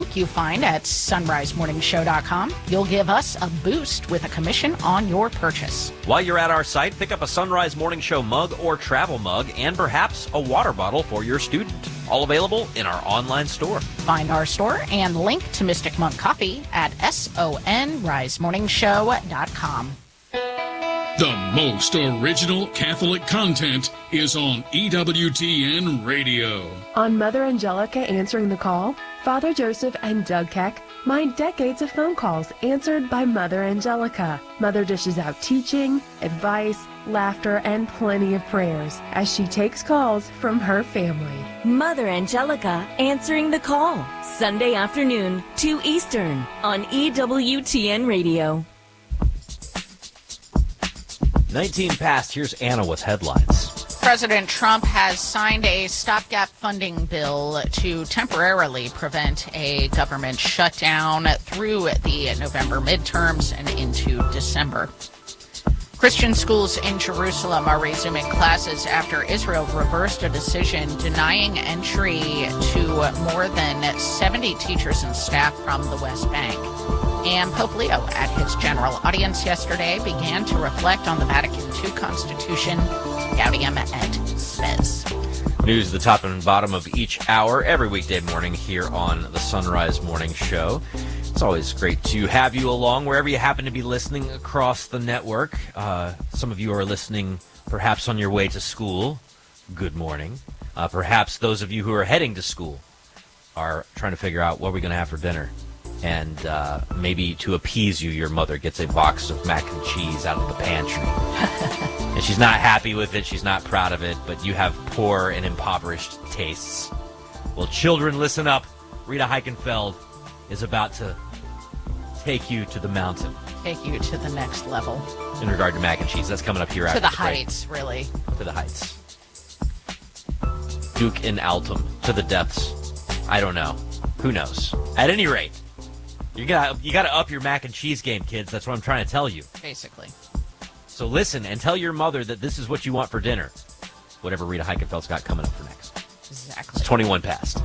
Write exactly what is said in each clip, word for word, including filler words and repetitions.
book you find at sunrise morning show dot com. You'll give us a boost with a commission on your purchase. While you're at our site, pick up a Sunrise Morning Show mug or travel mug and perhaps a water bottle for your student. All available in our online store. Find our store and link to Mystic Monk Coffee at sunrise morning show dot com. The most original Catholic content is on E W T N Radio. On Mother Angelica Answering the Call, Father Joseph and Doug Keck mind decades of phone calls answered by Mother Angelica. Mother dishes out teaching, advice, laughter, and plenty of prayers as she takes calls from her family. Mother Angelica Answering the Call, Sunday afternoon, two Eastern, on E W T N Radio. nineteen past, here's Anna with headlines. President Trump has signed a stopgap funding bill to temporarily prevent a government shutdown through the November midterms and into December. Christian schools in Jerusalem are resuming classes after Israel reversed a decision denying entry to more than seventy teachers and staff from the West Bank. And Pope Leo, at his general audience yesterday, began to reflect on the Vatican two Constitution, Gaudium et Spes. News at the top and bottom of each hour, every weekday morning here on the Sunrise Morning Show. It's always great to have you along wherever you happen to be listening across the network. Uh, some of you are listening perhaps on your way to school. Good morning. Uh, perhaps those of you who are heading to school are trying to figure out what we're going to have for dinner. And uh, maybe to appease you, your mother gets a box of mac and cheese out of the pantry. And she's not happy with it. She's not proud of it. But you have poor and impoverished tastes. Well, children, listen up. Rita Heikenfeld is about to take you to the mountain. Take you to the next level. In regard to mac and cheese. That's coming up here to after the the break. heights, really. To the heights. Duke in Altum. To the depths. I don't know. Who knows? At any rate. You got you got to up your mac and cheese game, kids. That's what I'm trying to tell you. Basically. So listen and tell your mother that this is what you want for dinner. Whatever Rita Heikenfeld's got coming up for next. Exactly. It's twenty-one past.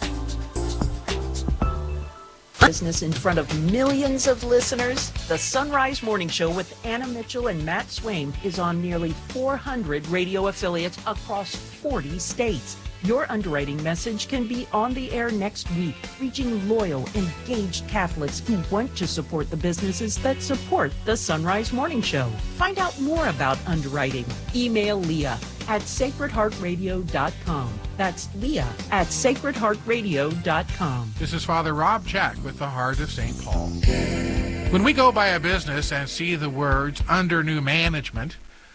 Business in front of millions of listeners. The Sunrise Morning Show with Anna Mitchell and Matt Swain is on nearly four hundred radio affiliates across forty states. Your underwriting message can be on the air next week, reaching loyal, engaged Catholics who want to support the businesses that support the Sunrise Morning Show. Find out more about underwriting. Email Leah at sacred heart radio dot com. That's Leah at sacred heart radio dot com. This is Father Rob Jack with the Heart of Saint Paul. When we go by a business and see the words under new management,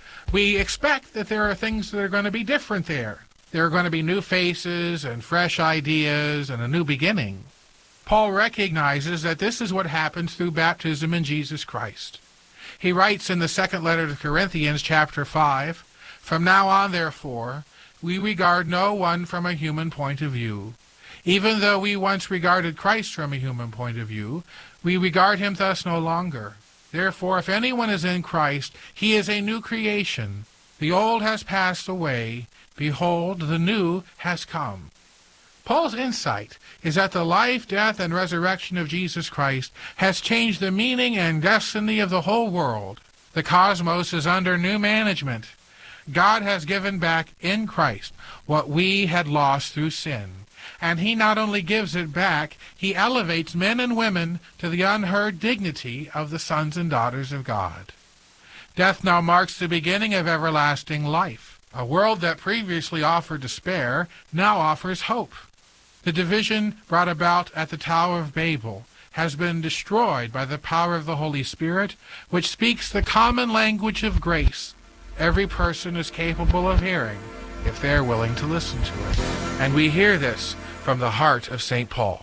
we expect that there are things that are going to be different there. There are going to be new faces and fresh ideas and a new beginning. Paul recognizes that this is what happens through baptism in Jesus Christ. He writes in the second letter to Corinthians, chapter five, "From now on, therefore, we regard no one from a human point of view. Even though we once regarded Christ from a human point of view, we regard him thus no longer. Therefore, if anyone is in Christ, he is a new creation. The old has passed away. Behold, the new has come." Paul's insight is that the life, death, and resurrection of Jesus Christ has changed the meaning and destiny of the whole world. The cosmos is under new management. God has given back in Christ what we had lost through sin. And he not only gives it back, he elevates men and women to the unheard dignity of the sons and daughters of God. Death now marks the beginning of everlasting life. A world that previously offered despair now offers hope. The division brought about at the Tower of Babel has been destroyed by the power of the Holy Spirit, which speaks the common language of grace. Every person is capable of hearing if they're willing to listen to it. And we hear this from the heart of Saint Paul.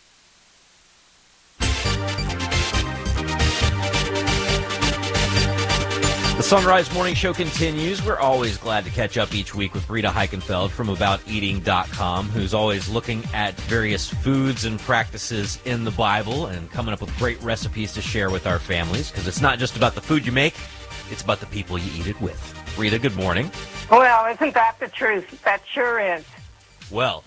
The Sunrise Morning Show continues. We're always glad to catch up each week with Rita Heikenfeld from about eating dot com, who's always looking at various foods and practices in the Bible and coming up with great recipes to share with our families, because it's not just about the food you make, it's about the people you eat it with. Rita, good morning. Well, isn't that the truth? That sure is. Well, uh,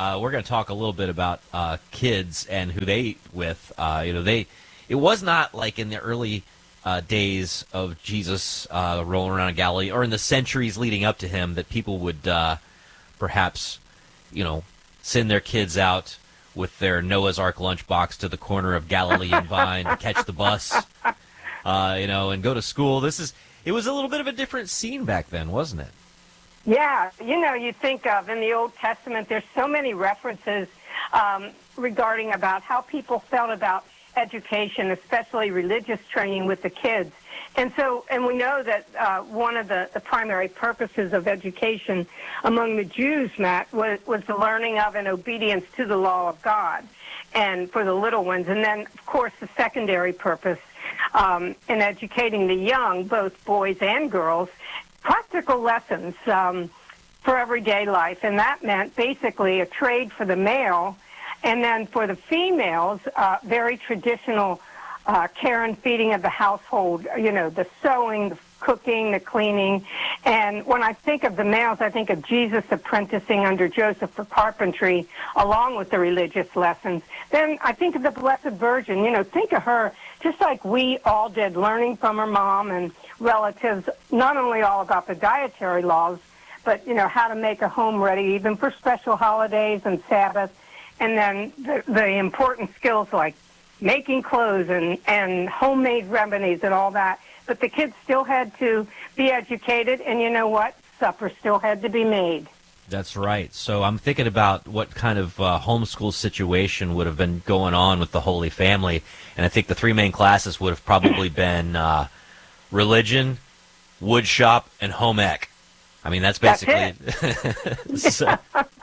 uh, we're going to talk a little bit about uh, kids and who they eat with. Uh, you know, they it was not like in the early uh, days of Jesus uh, rolling around in Galilee, or in the centuries leading up to him, that people would uh, perhaps, you know, send their kids out with their Noah's Ark lunchbox to the corner of Galilean Vine to catch the bus, uh, you know, and go to school. This is it was a little bit of a different scene back then, wasn't it? Yeah, you know, you think of in the Old Testament, there's so many references um, regarding about how people felt about education, especially religious training with the kids. And so, and we know that uh, one of the, the primary purposes of education among the Jews, Matt, was, was the learning of and obedience to the law of God, and for the little ones. And then, of course, the secondary purpose um, in educating the young, both boys and girls, practical lessons um, for everyday life. And that meant basically a trade for the male, and then for the females, uh, very traditional uh, care and feeding of the household, you know, the sewing, the cooking, the cleaning. And when I think of the males, I think of Jesus apprenticing under Joseph for carpentry, along with the religious lessons. Then I think of the Blessed Virgin. You know, think of her just like we all did, learning from her mom and relatives, not only all about the dietary laws, but, you know, how to make a home ready, even for special holidays and Sabbath. And then the, the important skills like making clothes and, and homemade remedies and all that. But the kids still had to be educated, and you know what? Supper still had to be made. That's right. So I'm thinking about what kind of uh, homeschool situation would have been going on with the Holy Family, and I think the three main classes would have probably been uh, religion, wood shop, and home ec. I mean, that's basically that's so,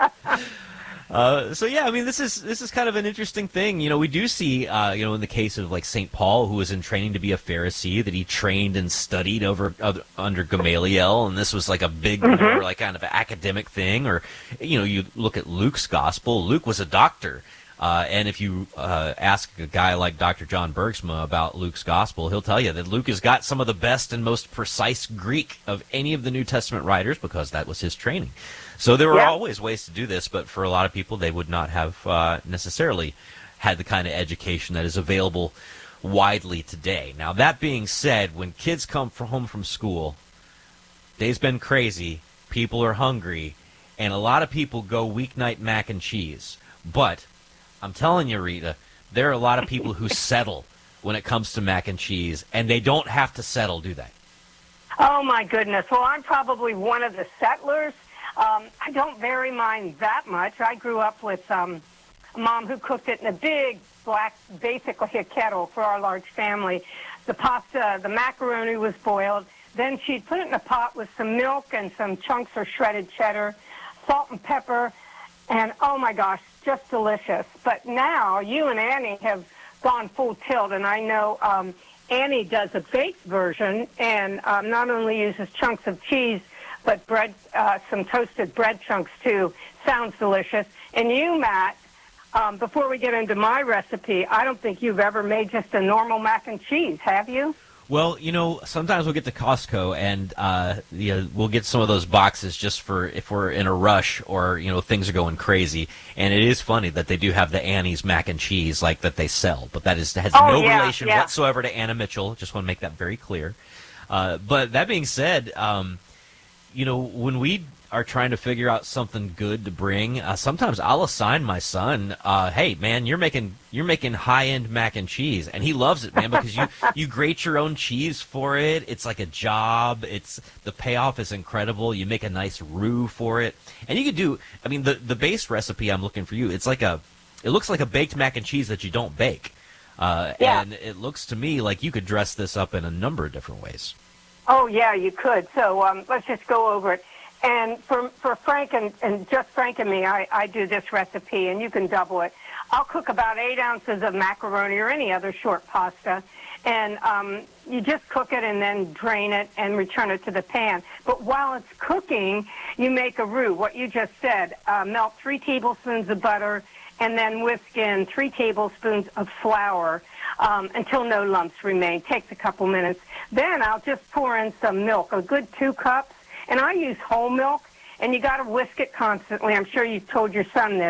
uh, so yeah, I mean, this is this is kind of an interesting thing. You know, we do see, uh, you know, in the case of like Saint Paul, who was in training to be a Pharisee, that he trained and studied over uh, under Gamaliel, and this was like a big, mm-hmm. more like kind of academic thing. Or, you know, you look at Luke's gospel. Luke was a doctor. Uh, and if you uh, ask a guy like Doctor John Bergsma about Luke's gospel, he'll tell you that Luke has got some of the best and most precise Greek of any of the New Testament writers, because that was his training. So there were yeah. always ways to do this, but for a lot of people, they would not have uh, necessarily had the kind of education that is available widely today. Now, that being said, when kids come from home from school, day's been crazy, people are hungry, and a lot of people go weeknight mac and cheese. But I'm telling you, Rita, there are a lot of people who settle when it comes to mac and cheese, and they don't have to settle, do they? Oh, my goodness. Well, I'm probably one of the settlers. Um, I don't very mind that much. I grew up with um, a mom who cooked it in a big black, basically a kettle for our large family. The pasta, the macaroni was boiled. Then she'd put it in a pot with some milk and some chunks of shredded cheddar, salt and pepper, and, oh, my gosh, just delicious. But now you and Annie have gone full tilt, and I know um, Annie does a baked version and um, not only uses chunks of cheese, but bread, uh, some toasted bread chunks, too. Sounds delicious. And you, Matt, um, before we get into my recipe, I don't think you've ever made just a normal mac and cheese, have you? Well, you know, sometimes we'll get to Costco and uh, you know, we'll get some of those boxes just for if we're in a rush or, you know, things are going crazy. And it is funny that they do have the Annie's mac and cheese like that they sell, but that is has oh, no yeah, relation yeah. whatsoever to Anna Mitchell. Just want to make that very clear. Uh, but that being said, um, you know, when we are trying to figure out something good to bring, uh, sometimes I'll assign my son, uh, hey, man, you're making you're making high-end mac and cheese. And he loves it, man, because you, you grate your own cheese for it. It's like a job. It's the payoff is incredible. You make a nice roux for it. And you could do, I mean, the, the base recipe I'm looking for you, it's like a, it looks like a baked mac and cheese that you don't bake. Uh, yeah. And it looks to me like you could dress this up in a number of different ways. Oh, yeah, you could. So um, let's just go over it. And for for Frank and, and just Frank and me, I, I do this recipe, and you can double it. I'll cook about eight ounces of macaroni or any other short pasta, and um, you just cook it and then drain it and return it to the pan. But while it's cooking, you make a roux, what you just said. Uh, melt three tablespoons of butter and then whisk in three tablespoons of flour um, until no lumps remain. Takes a couple minutes. Then I'll just pour in some milk, a good two cups. And I use whole milk, and you got to whisk it constantly. I'm sure you've told your son this.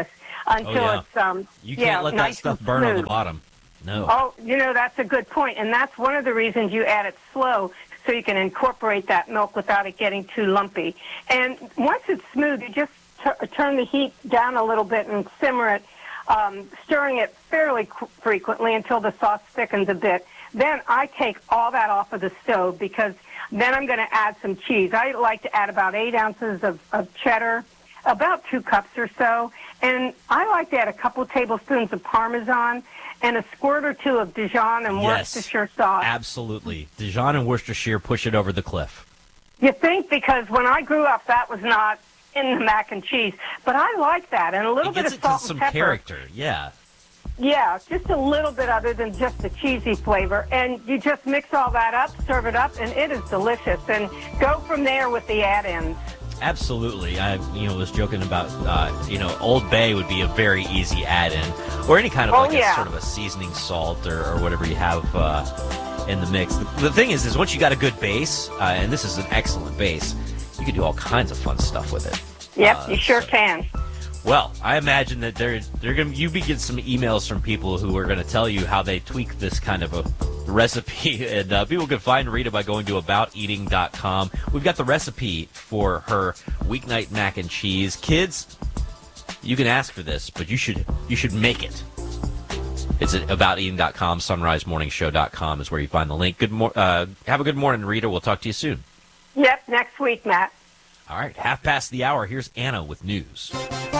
until oh, yeah. it's um, you can't yeah, let nice that stuff and burn on the smooth. bottom. No. Oh, you know, that's a good point, and that's one of the reasons you add it slow, so you can incorporate that milk without it getting too lumpy. And once it's smooth, you just t- turn the heat down a little bit and simmer it, um, stirring it fairly qu- frequently until the sauce thickens a bit. Then I take all that off of the stove because then I'm going to add some cheese. I like to add about eight ounces of, of cheddar, about two cups or so, and I like to add a couple tablespoons of Parmesan and a squirt or two of Dijon and Yes, Worcestershire sauce. Absolutely. Dijon and Worcestershire push it over the cliff. You think, because when I grew up, that was not in the mac and cheese. But I like that, and a little It bit gives of it salt some and pepper. character, yeah. Yeah, just a little bit other than just the cheesy flavor. And you just mix all that up, serve it up, and it is delicious. And go from there with the add-ins. Absolutely. I, you know, was joking about, uh, you know, Old Bay would be a very easy add-in, or any kind of Oh, like yeah. a sort of a seasoning salt or, or whatever you have uh, in the mix. The, the thing is, is once you got a good base, uh, and this is an excellent base, you can do all kinds of fun stuff with it. Yep, Uh, you sure so- can. Well, I imagine that they're they're going you be getting some emails from people who are going to tell you how they tweak this kind of a recipe, and uh, people can find Rita by going to about eating dot com. We've got the recipe for her weeknight mac and cheese. Kids, you can ask for this, but you should you should make it. It's at about eating dot com. sunrise morning show dot com is where you find the link. Good mor- uh, have a good morning, Rita. We'll talk to you soon. Yep, next week, Matt. All right, half past the hour. Here's Anna with news.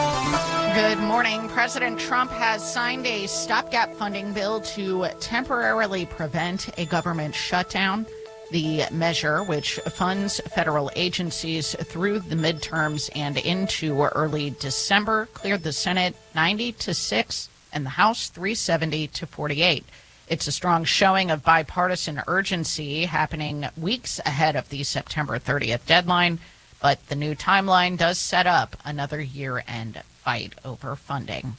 Good morning. President Trump has signed a stopgap funding bill to temporarily prevent a government shutdown. The measure, which funds federal agencies through the midterms and into early December, cleared the Senate ninety to six and the House three seventy to forty-eight. It's a strong showing of bipartisan urgency happening weeks ahead of the September thirtieth deadline, but the new timeline does set up another year-end fight over funding.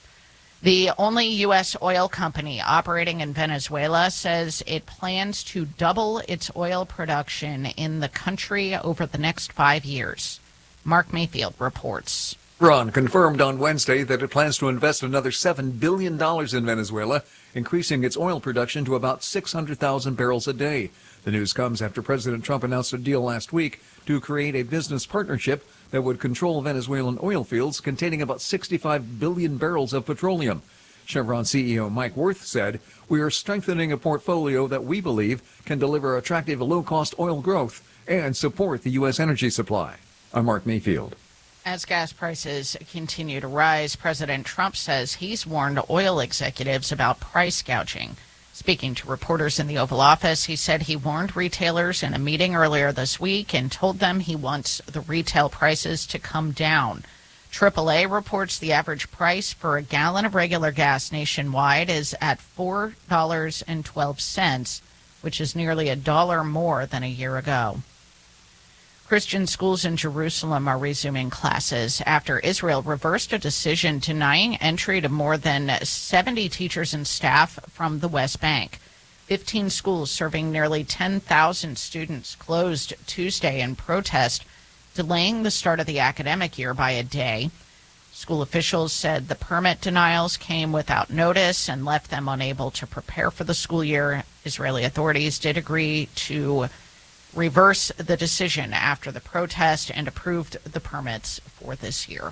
The only U S oil company operating in Venezuela says it plans to double its oil production in the country over the next five years. Mark Mayfield reports. Chevron confirmed on Wednesday that it plans to invest another seven billion dollars in Venezuela, increasing its oil production to about six hundred thousand barrels a day. The news comes after President Trump announced a deal last week to create a business partnership that would control Venezuelan oil fields containing about sixty-five billion barrels of petroleum. Chevron C E O Mike Wirth said, "We are strengthening a portfolio that we believe can deliver attractive low-cost oil growth and support the U S energy supply." I'm Mark Mayfield. As gas prices continue to rise, President Trump says he's warned oil executives about price gouging. Speaking to reporters in the Oval Office, he said he warned retailers in a meeting earlier this week and told them he wants the retail prices to come down. triple A reports the average price for a gallon of regular gas nationwide is at four dollars and twelve cents, which is nearly a dollar more than a year ago. Christian schools in Jerusalem are resuming classes after Israel reversed a decision denying entry to more than seventy teachers and staff from the West Bank. Fifteen schools serving nearly ten thousand students closed Tuesday in protest, delaying the start of the academic year by a day. School officials said the permit denials came without notice and left them unable to prepare for the school year. Israeli authorities did agree to reverse the decision after the protest and approved the permits for this year.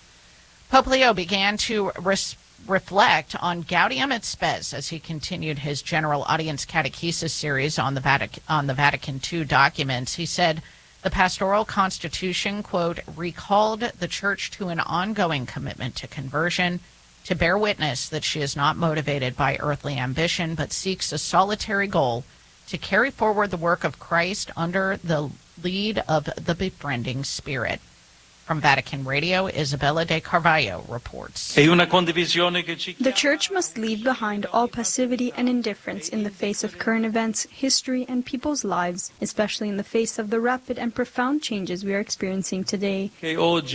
Pope Leo began to res- reflect on Gaudium et Spes as he continued his general audience catechesis series on the, Vatican, on the Vatican two documents. He said the pastoral constitution, quote, recalled the church to an ongoing commitment to conversion, to bear witness that she is not motivated by earthly ambition, but seeks a solitary goal to carry forward the work of Christ under the lead of the befriending Spirit. From Vatican Radio, Isabella de Carvalho reports. The Church must leave behind all passivity and indifference in the face of current events, history, and people's lives, especially in the face of the rapid and profound changes we are experiencing today. He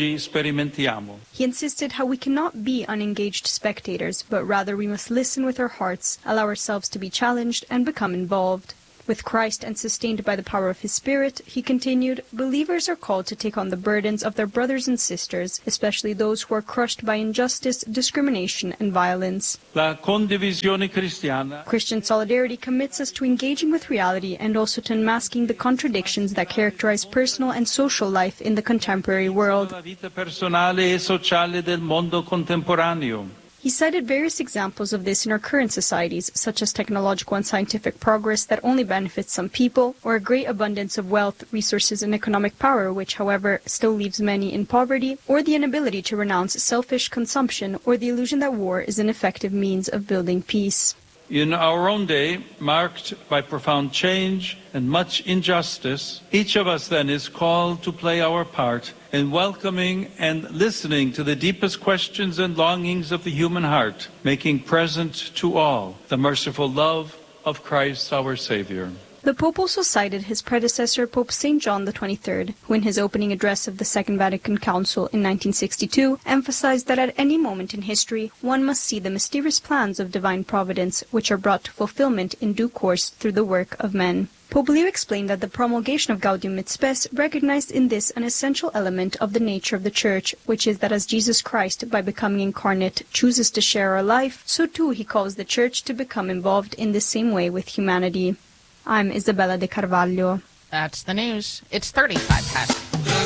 insisted how we cannot be unengaged spectators, but rather we must listen with our hearts, allow ourselves to be challenged, and become involved. With Christ and sustained by the power of his Spirit, he continued, believers are called to take on the burdens of their brothers and sisters, especially those who are crushed by injustice, discrimination, and violence. La condivisione cristiana. Christian solidarity commits us to engaging with reality and also to unmasking the contradictions that characterize personal and social life in the contemporary world. La vita personale e sociale del mondo contemporaneo. He cited various examples of this in our current societies, such as technological and scientific progress that only benefits some people, or a great abundance of wealth, resources, and economic power, which, however, still leaves many in poverty, or the inability to renounce selfish consumption, or the illusion that war is an effective means of building peace. In our own day, marked by profound change and much injustice, each of us then is called to play our part in welcoming and listening to the deepest questions and longings of the human heart, making present to all the merciful love of Christ our Savior. The Pope also cited his predecessor, Pope Saint John the twenty-third, who in his opening address of the Second Vatican Council in nineteen sixty-two emphasized that at any moment in history one must see the mysterious plans of divine providence, which are brought to fulfillment in due course through the work of men. Pope Leo explained that the promulgation of Gaudium et Spes recognized in this an essential element of the nature of the Church, which is that as Jesus Christ, by becoming incarnate, chooses to share our life, so too he calls the Church to become involved in the same way with humanity. I'm Isabella De Carvalho. That's the news. It's thirty-five past. The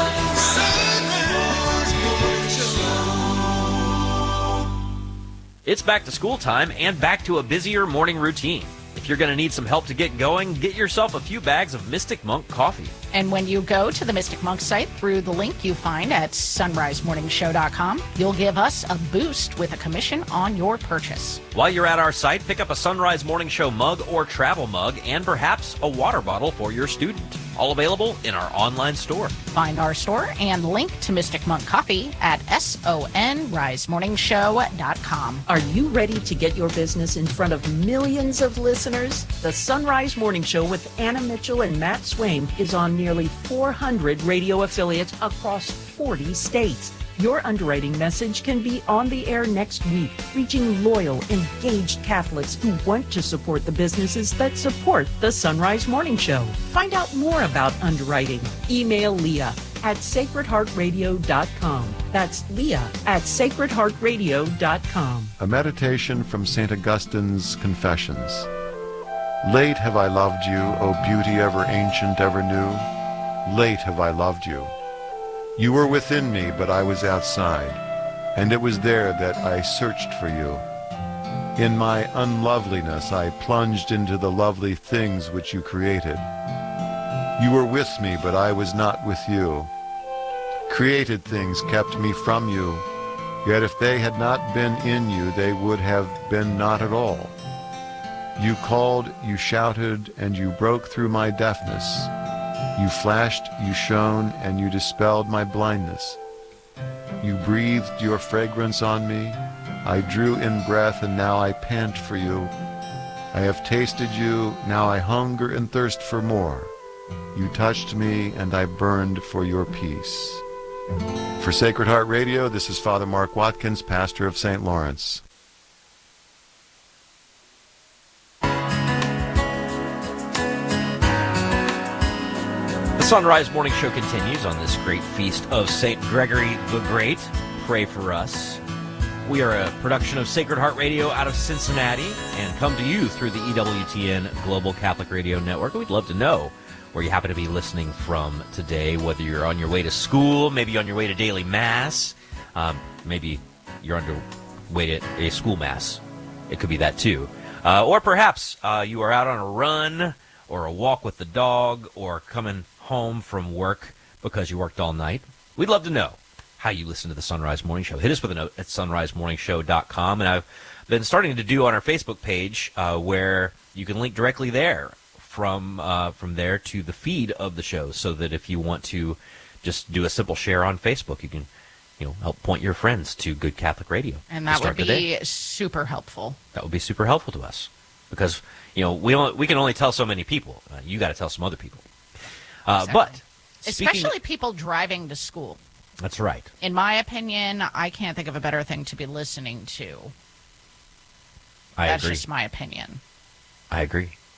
It's back to school time and back to a busier morning routine. If you're going to need some help to get going, get yourself a few bags of Mystic Monk coffee. And when you go to the Mystic Monk site through the link you find at sunrise morning show dot com, you'll give us a boost with a commission on your purchase. While you're at our site, pick up a Sunrise Morning Show mug or travel mug and perhaps a water bottle for your student. All available in our online store. Find our store and link to Mystic Monk Coffee at sunrise morning show dot com. Are you ready to get your business in front of millions of listeners? The Sunrise Morning Show with Anna Mitchell and Matt Swaim is on nearly four hundred radio affiliates across forty states. Your underwriting message can be on the air next week, reaching loyal, engaged Catholics who want to support the businesses that support the Sunrise Morning Show. Find out more about underwriting. Email Leah at sacred heart radio dot com. That's Leah at sacred heart radio dot com. A meditation from Saint Augustine's Confessions. Late have I loved you, O beauty ever ancient, ever new. Late have I loved you. You were within me, but I was outside, and it was there that I searched for you. In my unloveliness I plunged into the lovely things which you created. You were with me, but I was not with you. Created things kept me from you, yet if they had not been in you, they would have been not at all. You called, you shouted, and you broke through my deafness. You flashed, you shone, and you dispelled my blindness. You breathed your fragrance on me. I drew in breath, and now I pant for you. I have tasted you, now I hunger and thirst for more. You touched me, and I burned for your peace. For Sacred Heart Radio, this is Father Mark Watkins, pastor of Saint Lawrence. The Sunrise Morning Show continues on this great feast of Saint Gregory the Great. Pray for us. We are a production of Sacred Heart Radio out of Cincinnati and come to you through the E W T N Global Catholic Radio Network. We'd love to know where you happen to be listening from today, whether you're on your way to school, maybe on your way to daily mass, um, maybe you're on your way to a school mass. It could be that too. Uh, or perhaps uh, you are out on a run or a walk with the dog or coming home from work because you worked all night. We'd love to know how you listen to the Sunrise Morning Show. Hit us with a note at sunrise morning show dot com. And I've been starting to do on our Facebook page uh, where you can link directly there from uh, from there to the feed of the show, so that if you want to just do a simple share on Facebook, you can you know help point your friends to Good Catholic Radio. And that would be super helpful. That would be super helpful to us because you know we only, we can only tell so many people. Uh, you got to tell some other people. Uh, exactly. But especially people driving to school. That's right. In my opinion, I can't think of a better thing to be listening to. I That's agree. just my opinion. I agree.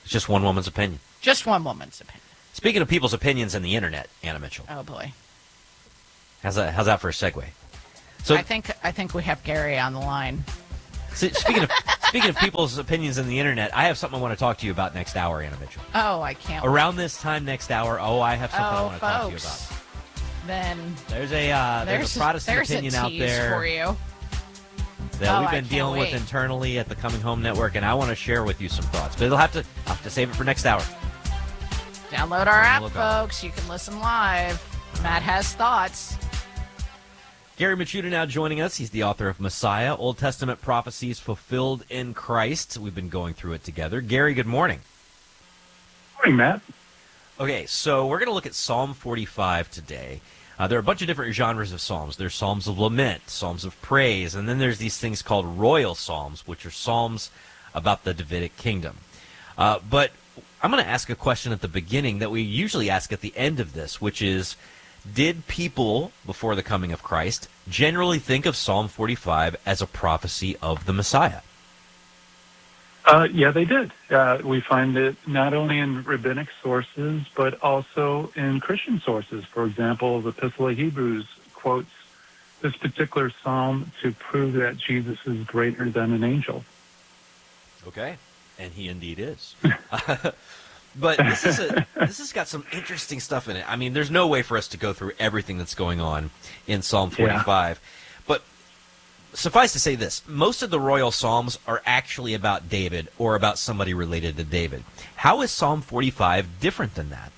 It's just one woman's opinion. Just one woman's opinion. Speaking of people's opinions in the internet, Anna Mitchell. Oh, boy. How's that, how's that for a segue? So I think I think we have Gary on the line. So speaking of speaking of people's opinions in the internet, I have something I want to talk to you about next hour, Anna Mitchell. Oh, I can't. Around this time next hour, oh, I have something oh, I want to folks. talk to you about. Then there's a uh, there's, there's a Protestant there's opinion a out there for you. that oh, we've been dealing wait. with internally at the Coming Home Network, and I want to share with you some thoughts. But it'll have to I'll have to save it for next hour. Download our app, folks. You can listen live. Matt has thoughts. Gary Michuta now joining us. He's the author of Messiah, Old Testament Prophecies Fulfilled in Christ. We've been going through it together. Gary, good morning. Morning, Matt. Okay, so we're going to look at Psalm forty-five today. Uh, there are a bunch of different genres of psalms. There's psalms of lament, psalms of praise, and then there's these things called royal psalms, which are psalms about the Davidic kingdom. Uh, but I'm going to ask a question at the beginning that we usually ask at the end of this, which is, did people, before the coming of Christ, generally think of Psalm forty-five as a prophecy of the Messiah? Uh, yeah, they did. Uh, we find it not only in rabbinic sources, but also in Christian sources. For example, the Epistle of Hebrews quotes this particular psalm to prove that Jesus is greater than an angel. Okay, and he indeed is. But this is a this has got some interesting stuff in it. I mean, there's no way for us to go through everything that's going on in Psalm forty-five. Yeah. But suffice to say this, most of the royal psalms are actually about David or about somebody related to David. How is Psalm forty-five different than that?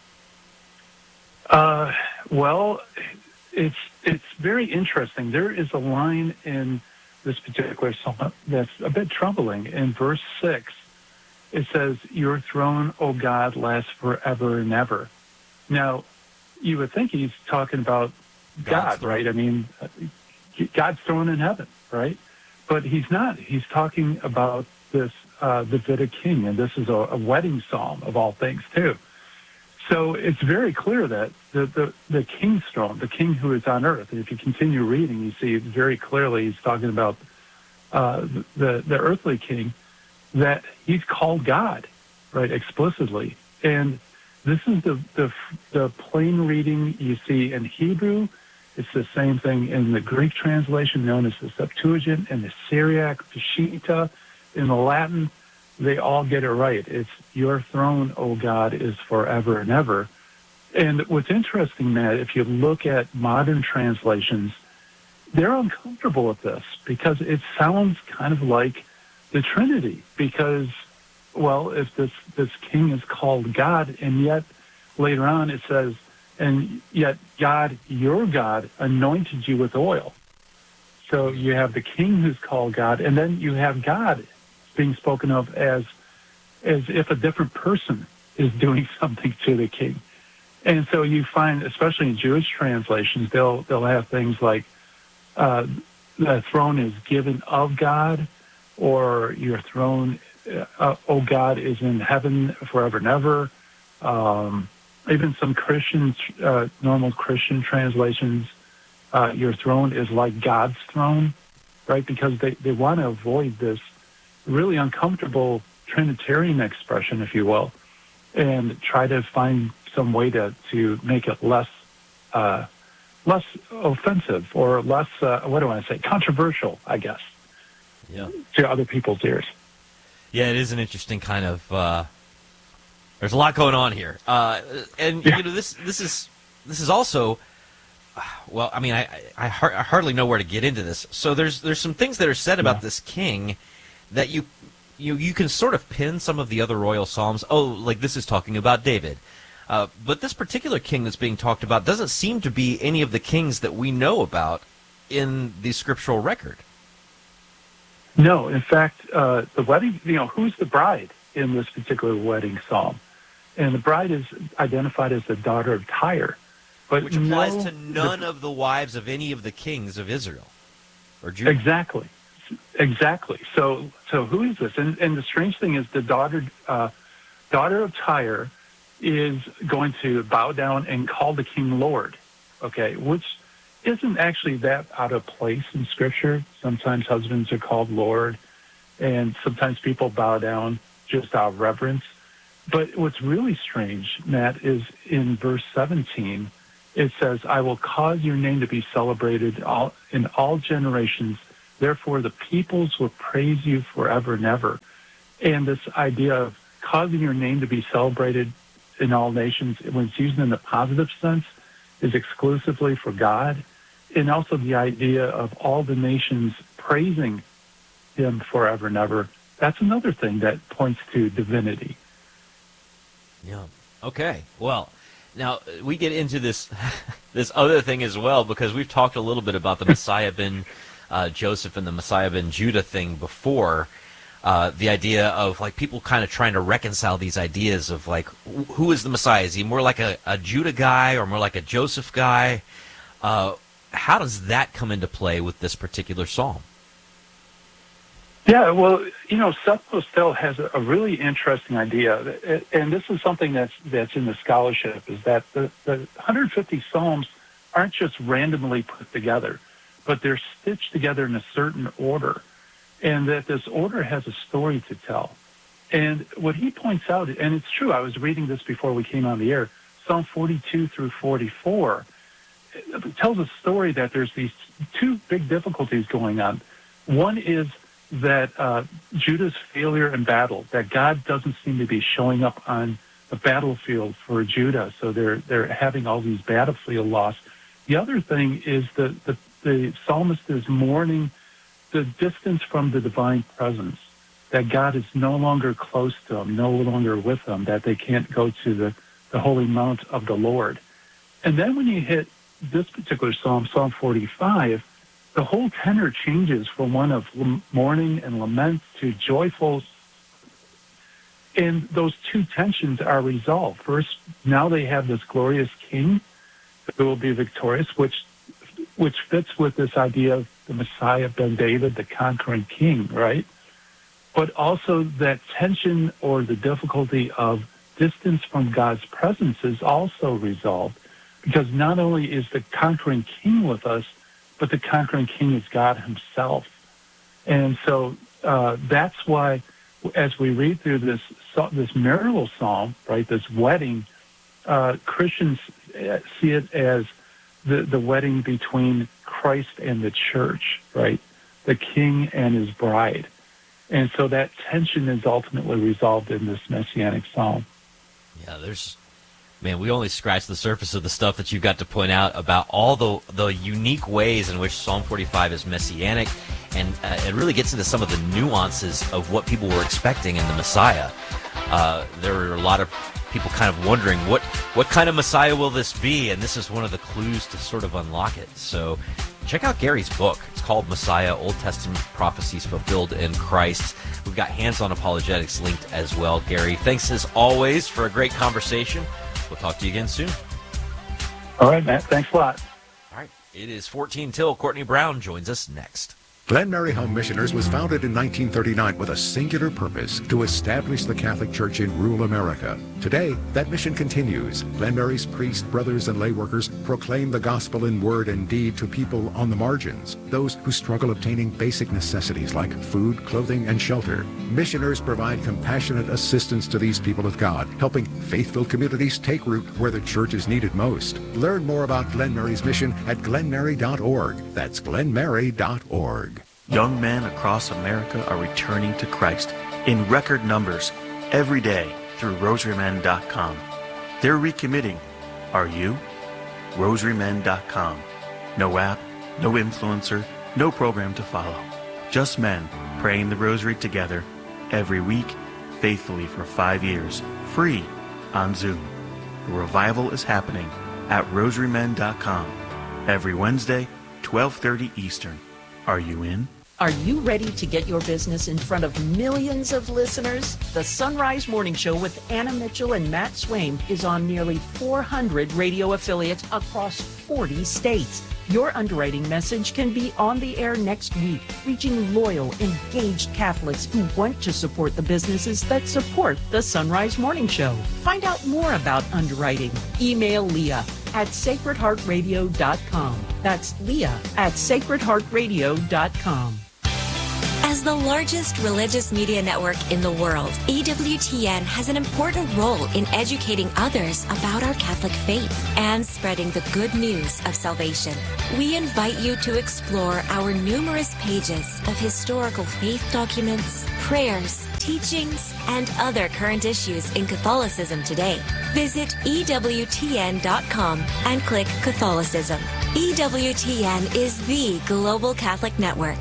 Uh, well, it's it's very interesting. There is a line in this particular psalm that's a bit troubling. In verse six, it says, "Your throne, O God, lasts forever and ever." Now, you would think he's talking about God, right? I mean, God's throne in heaven, right? But he's not. He's talking about this uh, Davidic king, and this is a, a wedding psalm of all things, too. So it's very clear that the, the, the king's throne, the king who is on earth, and if you continue reading, you see very clearly he's talking about uh, the, the earthly king, that he's called God, right, explicitly. And this is the, the the plain reading you see in Hebrew. It's the same thing in the Greek translation known as the Septuagint, and the Syriac, Peshitta, in the Latin. They all get it right. It's your throne, O God, is forever and ever. And what's interesting, Matt, if you look at modern translations, they're uncomfortable with this because it sounds kind of like the Trinity, because, well, if this, this king is called God, and yet later on it says, and yet God, your God, anointed you with oil. So you have the king who's called God, and then you have God being spoken of as as if a different person is doing something to the king. And so you find, especially in Jewish translations, they'll they'll have things like uh, the throne is given of God, or your throne, uh, oh God, is in heaven forever and ever. Um, even some Christian, uh, normal Christian translations, uh, your throne is like God's throne, right? Because they, they want to avoid this really uncomfortable Trinitarian expression, if you will, and try to find some way to, to make it less uh, less offensive or less, uh, what do I want to say, controversial, I guess. Yeah. To other people's ears. Yeah, it is an interesting kind of. Uh, there's a lot going on here, uh, and yeah. you know this. This is this is also. Well, I mean, I I, har- I hardly know where to get into this. So there's there's some things that are said about yeah. this king that you you you can sort of pin some of the other royal psalms. Oh, like this is talking about David, uh, but this particular king that's being talked about doesn't seem to be any of the kings that we know about in the scriptural record. No, in fact, uh, the wedding, you know, who's the bride in this particular wedding psalm? And the bride is identified as the daughter of Tyre. But Which applies no, to none the, of the wives of any of the kings of Israel or Judah. Exactly. Exactly. So so who is this? And, and the strange thing is the daughter, uh, daughter of Tyre is going to bow down and call the king Lord, okay, which isn't actually that out of place in Scripture. Sometimes husbands are called Lord, and sometimes people bow down just out of reverence. But what's really strange, Matt, is in verse seventeen, it says, I will cause your name to be celebrated all, in all generations. Therefore, the peoples will praise you forever and ever. And this idea of causing your name to be celebrated in all nations, when it's used in the positive sense, is exclusively for God. And also the idea of all the nations praising him forever and ever. That's another thing that points to divinity. Yeah. Okay. Well, now we get into this this other thing as well, because we've talked a little bit about the Messiah ben uh, Joseph and the Messiah ben Judah thing before. Uh, the idea of like people kind of trying to reconcile these ideas of like, who is the Messiah? Is he more like a, a Judah guy or more like a Joseph guy? Uh, how does that come into play with this particular psalm? Yeah, well, you know, Seth Postell has a, a really interesting idea, and this is something that's that's in the scholarship, is that the, the one hundred fifty psalms aren't just randomly put together, but they're stitched together in a certain order, and that this order has a story to tell. And what he points out, and it's true, I was reading this before we came on the air, Psalm forty-two through forty-four, it tells a story that there's these two big difficulties going on. One is that uh, Judah's failure in battle, that God doesn't seem to be showing up on the battlefield for Judah, so they're they're having all these battlefield loss. The other thing is that the, the psalmist is mourning the distance from the divine presence, that God is no longer close to them, no longer with them, that they can't go to the, the holy mount of the Lord. And then when you hit this particular psalm, Psalm forty-five, the whole tenor changes from one of mourning and lament to joyful. And those two tensions are resolved. First, now they have this glorious king who will be victorious, which which fits with this idea of the Messiah, Ben David, the conquering king, right? But also that tension or the difficulty of distance from God's presence is also resolved, because not only is the conquering king with us, but the conquering king is God himself. And so uh, that's why, as we read through this this marital psalm, right, this wedding, uh, Christians see it as the, the wedding between Christ and the church, right, the king and his bride. And so that tension is ultimately resolved in this messianic psalm. Yeah, there's... Man, we only scratched the surface of the stuff that you got to point out about all the the unique ways in which Psalm forty-five is messianic, and uh, it really gets into some of the nuances of what people were expecting in the Messiah. Uh, there were a lot of people kind of wondering, what, what kind of Messiah will this be? And this is one of the clues to sort of unlock it. So check out Gary's book. It's called Messiah, Old Testament Prophecies Fulfilled in Christ. We've got Hands-On Apologetics linked as well. Gary, thanks as always for a great conversation. We'll talk to you again soon. All right, Matt. Thanks a lot. All right. It is fourteen till. Courtney Brown joins us next. Glen Mary Home Missioners was founded in nineteen thirty-nine with a singular purpose: to establish the Catholic Church in rural America. Today, that mission continues. Glen Mary's priests, brothers, and lay workers proclaim the gospel in word and deed to people on the margins, those who struggle obtaining basic necessities like food, clothing, and shelter. Missioners provide compassionate assistance to these people of God, helping faith-filled communities take root where the church is needed most. Learn more about Glen Mary's mission at glen mary dot org. That's glen mary dot org. Young men across America are returning to Christ in record numbers every day through rosary men dot com. They're recommitting. Are you? rosary men dot com. No app, no influencer, no program to follow. Just men praying the rosary together every week, faithfully for five years, free on Zoom. The revival is happening at rosary men dot com every Wednesday, twelve thirty Eastern. Are you in? Are you ready to get your business in front of millions of listeners? The Sunrise Morning Show with Anna Mitchell and Matt Swaim is on nearly four hundred radio affiliates across forty states. Your underwriting message can be on the air next week, reaching loyal, engaged Catholics who want to support the businesses that support the Sunrise Morning Show. Find out more about underwriting. Email Leah at sacred heart radio dot com. That's Leah at sacred heart radio dot com. As the largest religious media network in the world, E W T N has an important role in educating others about our Catholic faith and spreading the good news of salvation. We invite you to explore our numerous pages of historical faith documents, prayers, teachings, and other current issues in Catholicism today. Visit E W T N dot com and click Catholicism. E W T N is the global Catholic network.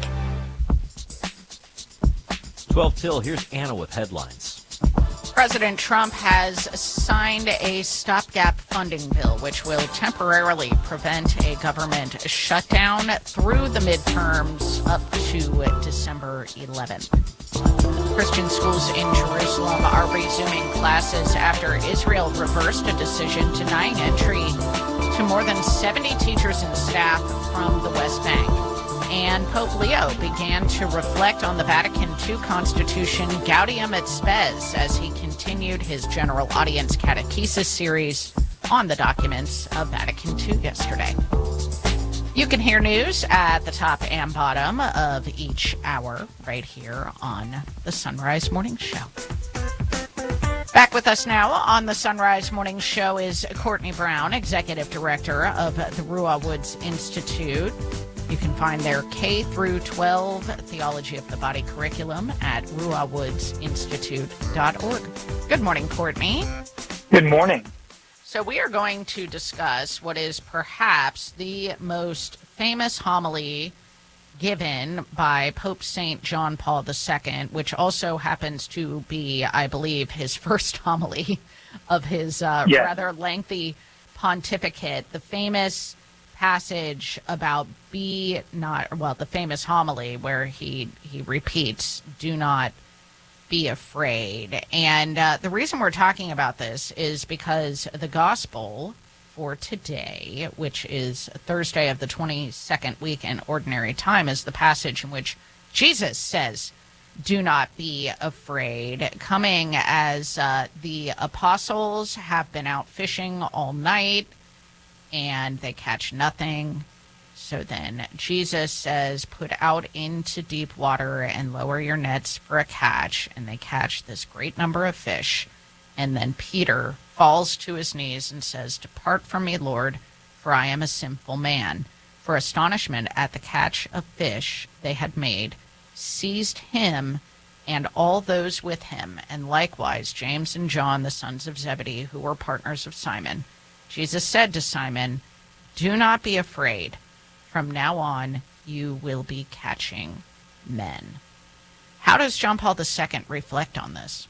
twelve till, here's Anna with headlines. President Trump has signed a stopgap funding bill, which will temporarily prevent a government shutdown through the midterms up to December eleventh. Christian schools in Jerusalem are resuming classes after Israel reversed a decision denying entry to more than seventy teachers and staff from the West Bank. And Pope Leo began to reflect on the Vatican two Constitution Gaudium et Spes as he continued his general audience catechesis series on the documents of Vatican two yesterday. You can hear news at the top and bottom of each hour right here on the Sunrise Morning Show. Back with us now on the Sunrise Morning Show is Courtney Brown, Executive Director of the Ruah Woods Institute. You can find their K through twelve Theology of the Body curriculum at ruah woods institute dot org. Good morning, Courtney. Good morning. So we are going to discuss what is perhaps the most famous homily given by Pope Saint John Paul the Second, which also happens to be, I believe, his first homily of his uh, yes. rather lengthy pontificate. The famous passage about be not, well, the famous homily where he he repeats, do not be afraid. And uh, the reason we're talking about this is because the gospel for today, which is Thursday of the twenty-second week in Ordinary Time, is the passage in which Jesus says, do not be afraid, coming as uh, the apostles have been out fishing all night and they catch nothing. So then Jesus says, put out into deep water and lower your nets for a catch. And they catch this great number of fish. And then Peter falls to his knees and says, depart from me, Lord, for I am a sinful man. For astonishment at the catch of fish they had made seized him and all those with him, and likewise James and John, the sons of Zebedee, who were partners of Simon. Jesus said to Simon, do not be afraid. From now on, you will be catching men. How does John Paul the Second reflect on this?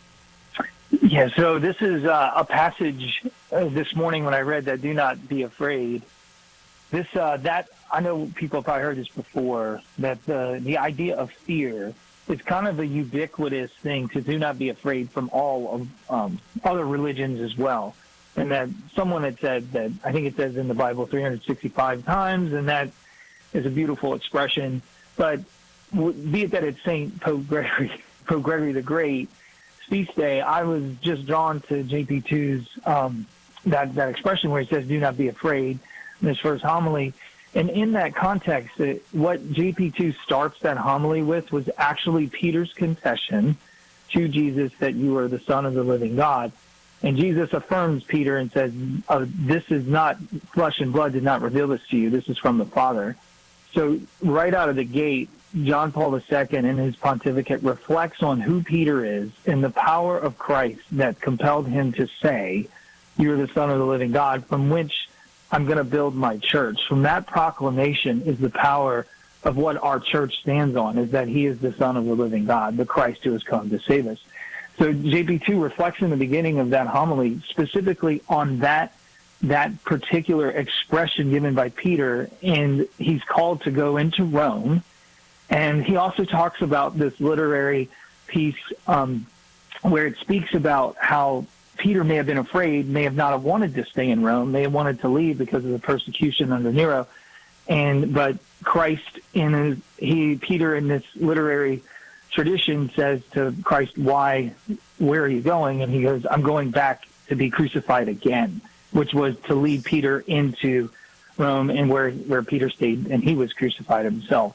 Yeah, so this is uh, a passage uh, this morning when I read that, do not be afraid. This, uh, that, I know people have probably heard this before, that the, the idea of fear is kind of a ubiquitous thing to do not be afraid from all of um, other religions as well. And that someone had said that, I think it says in the Bible three hundred sixty-five times, and that is a beautiful expression. But be it that it's Saint Pope Gregory, Pope Gregory the Great, feast day, I was just drawn to J P two's, um, that, that expression where he says, do not be afraid, in his first homily. And in that context, it, what J P two starts that homily with was actually Peter's confession to Jesus that you are the Son of the living God. And Jesus affirms Peter and says, oh, this is not, flesh and blood did not reveal this to you. This is from the Father. So right out of the gate, John Paul the Second in his pontificate reflects on who Peter is and the power of Christ that compelled him to say, you are the Son of the living God, from which I'm going to build my church. From that proclamation is the power of what our church stands on, is that he is the Son of the living God, the Christ who has come to save us. So J P two reflects in the beginning of that homily specifically on that that particular expression given by Peter, and he's called to go into Rome. And he also talks about this literary piece um, where it speaks about how Peter may have been afraid, may have not have wanted to stay in Rome, may have wanted to leave because of the persecution under Nero. And but Christ in his, he Peter in this literary tradition says to Christ, why, where are you going? And he goes, I'm going back to be crucified again, which was to lead Peter into Rome and where, where Peter stayed, and he was crucified himself.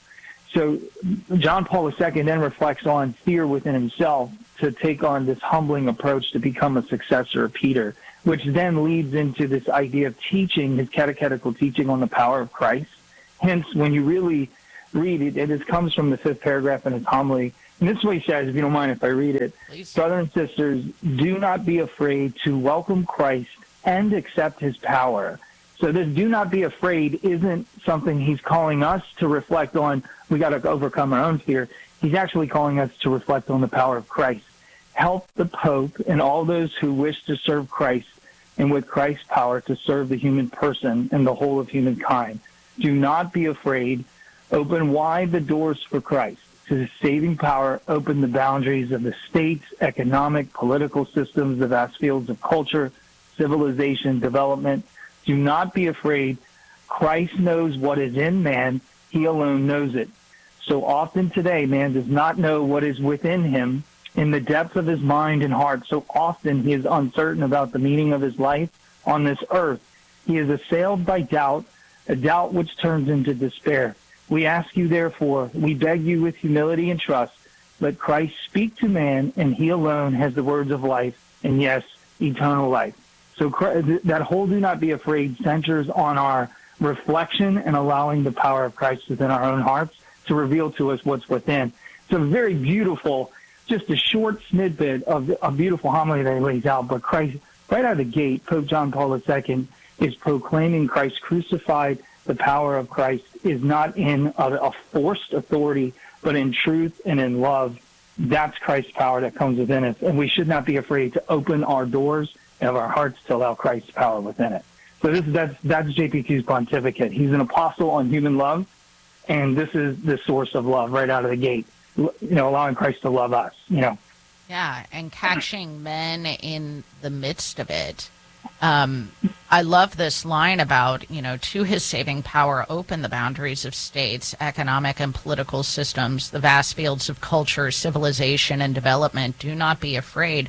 So John Paul the Second then reflects on fear within himself to take on this humbling approach to become a successor of Peter, which then leads into this idea of teaching, his catechetical teaching on the power of Christ. Hence, when you really read it, it comes from the fifth paragraph in his homily. And this is what he says, if you don't mind if I read it. Please. Brothers and sisters, do not be afraid to welcome Christ and accept his power. So this do not be afraid isn't something he's calling us to reflect on. We got to overcome our own fear. He's actually calling us to reflect on the power of Christ. Help the Pope and all those who wish to serve Christ, and with Christ's power to serve the human person and the whole of humankind. Do not be afraid. Open wide the doors for Christ. To his saving power, open the boundaries of the states, economic, political systems, the vast fields of culture, civilization, development. Do not be afraid. Christ knows what is in man. He alone knows it. So often today, man does not know what is within him in the depths of his mind and heart. So often he is uncertain about the meaning of his life on this earth. He is assailed by doubt, a doubt which turns into despair. We ask you, therefore, we beg you with humility and trust, let Christ speak to man, and he alone has the words of life, and yes, eternal life. So that whole do not be afraid centers on our reflection and allowing the power of Christ within our own hearts to reveal to us what's within. It's a very beautiful, just a short snippet of a beautiful homily that he lays out. But Christ, right out of the gate, Pope John Paul the Second is proclaiming Christ crucified. The power of Christ is not in a, a forced authority, but in truth and in love. That's Christ's power that comes within us. And we should not be afraid to open our doors of our hearts to allow Christ's power within it. So this, that's, that's J P T's pontificate. He's an apostle on human love, and this is the source of love right out of the gate, you know, allowing Christ to love us, you know. Yeah, and catching men in the midst of it. Um, I love this line about, you know, to his saving power, open the boundaries of states, economic and political systems, the vast fields of culture, civilization, and development. Do not be afraid.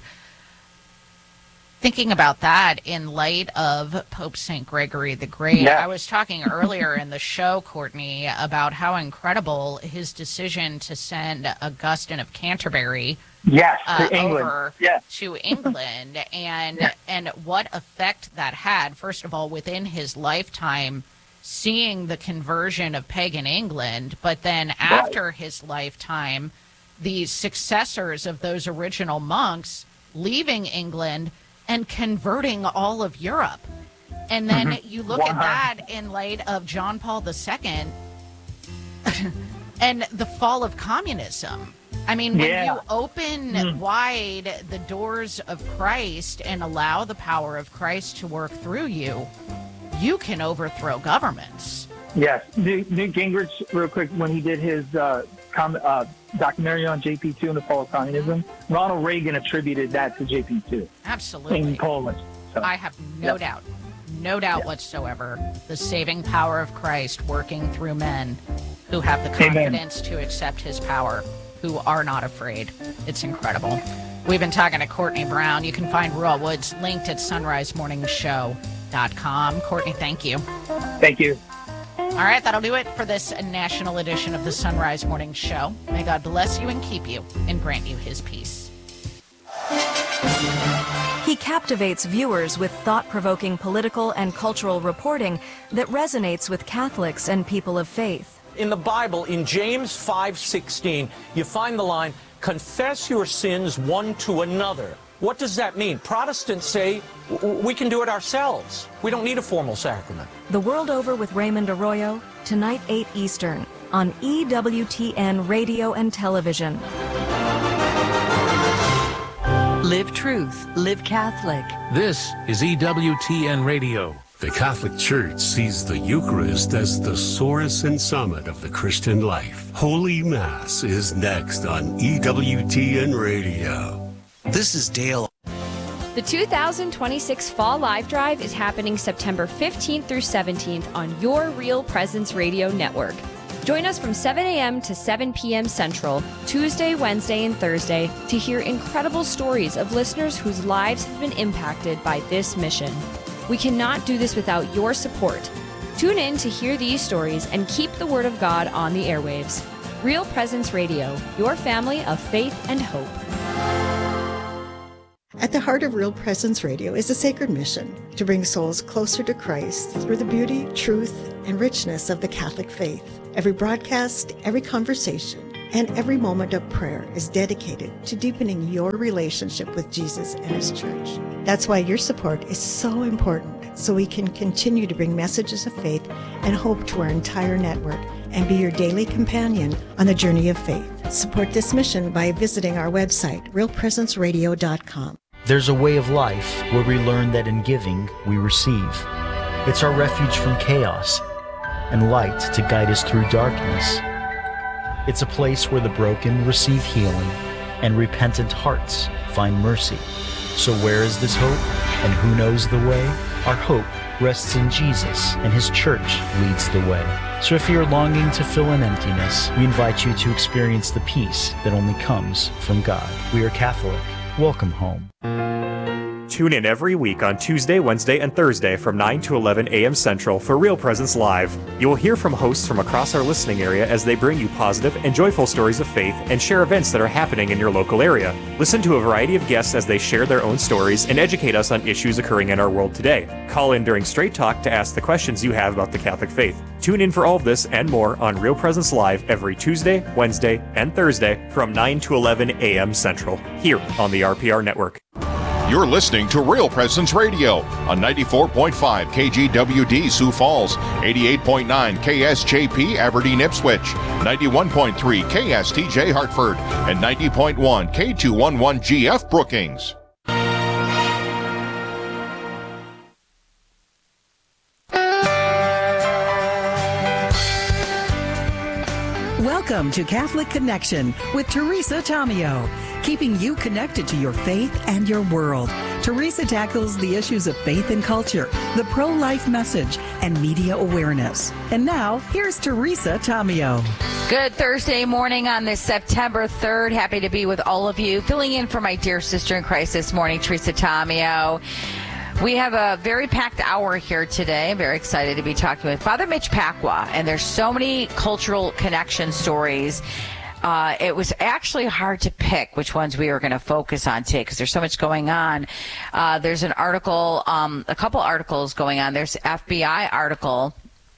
Thinking about that in light of Pope Saint Gregory the Great, yeah. I was talking earlier in the show, Courtney, about how incredible his decision to send Augustine of Canterbury yes, uh, to England. over yes. to England, and yes. and what effect that had, first of all, within his lifetime, seeing the conversion of pagan England, but then right. after his lifetime, the successors of those original monks leaving England and converting all of Europe. And then mm-hmm. you look wow. at that in light of John Paul the Second and the fall of communism. I mean, when yeah. you open mm. wide the doors of Christ and allow the power of Christ to work through you, you can overthrow governments. Yes. Newt Gingrich, real quick, when he did his uh, com- uh, documentary on J P two and the fall of communism, Ronald Reagan attributed that to J P two. Absolutely. In Poland. So, I have no yeah. doubt, no doubt yeah. whatsoever, the saving power of Christ working through men who have the confidence Amen. to accept his power, who are not afraid. It's incredible. We've been talking to Courtney Brown. You can find Ruah Woods linked at sunrise morning show dot com. Courtney, thank you. Thank you. All right, that'll do it for this national edition of the Sunrise Morning Show. May God bless you and keep you and grant you his peace. He captivates viewers with thought-provoking political and cultural reporting that resonates with Catholics and people of faith. In the Bible, in James five sixteen, you find the line, confess your sins one to another. What does that mean? Protestants say we can do it ourselves. We don't need a formal sacrament. The World Over with Raymond Arroyo, tonight eight Eastern, on E W T N Radio and Television. Live truth, live Catholic. This is E W T N Radio. The Catholic Church sees the Eucharist as the source and summit of the Christian life. Holy Mass is next on E W T N Radio. This is Dale. The two thousand twenty-six Fall Live Drive is happening September fifteenth through seventeenth on Your Real Presence Radio Network. Join us from seven a.m. to seven p.m. Central, Tuesday, Wednesday, and Thursday to hear incredible stories of listeners whose lives have been impacted by this mission. We cannot do this without your support. Tune in to hear these stories and keep the Word of God on the airwaves. Real Presence Radio, your family of faith and hope. At the heart of Real Presence Radio is a sacred mission to bring souls closer to Christ through the beauty, truth, and richness of the Catholic faith. Every broadcast, every conversation, and every moment of prayer is dedicated to deepening your relationship with Jesus and His Church. That's why your support is so important, so we can continue to bring messages of faith and hope to our entire network and be your daily companion on the journey of faith. Support this mission by visiting our website, real presence radio dot com. There's a way of life where we learn that in giving, we receive. It's our refuge from chaos and light to guide us through darkness. It's a place where the broken receive healing and repentant hearts find mercy. So where is this hope, and who knows the way? Our hope rests in Jesus, and His Church leads the way. So if you're longing to fill an emptiness, we invite you to experience the peace that only comes from God. We are Catholic. Welcome home. Tune in every week on Tuesday, Wednesday, and Thursday from nine to eleven a.m. Central for Real Presence Live. You will hear from hosts from across our listening area as they bring you positive and joyful stories of faith and share events that are happening in your local area. Listen to a variety of guests as they share their own stories and educate us on issues occurring in our world today. Call in during Straight Talk to ask the questions you have about the Catholic faith. Tune in for all of this and more on Real Presence Live every Tuesday, Wednesday, and Thursday from nine to eleven a.m. Central, here on the R P R Network. You're listening to Real Presence Radio on ninety-four point five K G W D Sioux Falls, eighty-eight point nine K S J P Aberdeen Ipswich, ninety-one point three K S T J Hartford, and ninety point one K two eleven G F Brookings. Welcome to Catholic Connection with Teresa Tomeo, keeping you connected to your faith and your world. Teresa tackles the issues of faith and culture, the pro-life message, and media awareness. And now, here's Teresa Tomeo. Good Thursday morning on this September third. Happy to be with all of you. Filling in for my dear sister in Christ this morning, Teresa Tomeo. We have a very packed hour here today. I'm very excited to be talking with Father Mitch Pacwa, and there's so many cultural connection stories. Uh, it was actually hard to pick which ones we were going to focus on today because there's so much going on. Uh, there's an article, um, a couple articles going on. There's an F B I article